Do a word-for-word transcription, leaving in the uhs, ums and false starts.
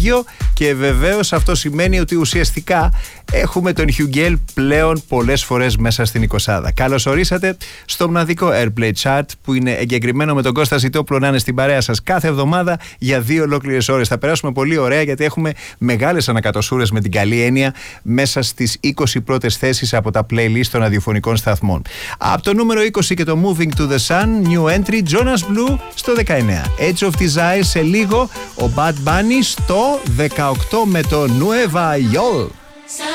ίδιο και βεβαίως αυτό σημαίνει ότι ουσιαστικά έχουμε τον Hugel πλέον πολλές φορές μέσα στην εικοσάδα. Καλώς ορίσατε στο μοναδικό Airplay Chart που είναι εγκεκριμένο με τον Κώστα Ζητόπουλο να είναι στην παρέα σας κάθε εβδομάδα για δύο ολόκληρες ώρες. Θα περάσουμε πολύ ωραία γιατί έχουμε μεγάλες ανακατοσούρες με την καλή έννοια μέσα στις είκοσι πρώτες θέσεις από τα playlist των ραδιοφωνικών σταθμών. Από το νούμερο είκοσι και το Moving to the Sun, new entry, Jonas Blue στο δεκαεννέα. Edge of Desire σε λίγο, ο Bad Bunny στο δεκαοκτώ με το Nueva York.